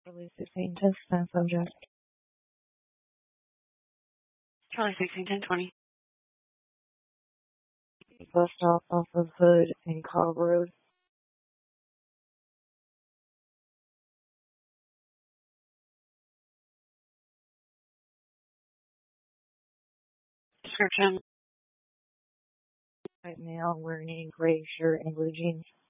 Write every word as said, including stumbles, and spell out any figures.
Release sixteen, test and subject. Charlie sixteen ten twenty. Bus stop off of Hood and Cobb Road. Description. White male wearing a gray shirt and blue jeans.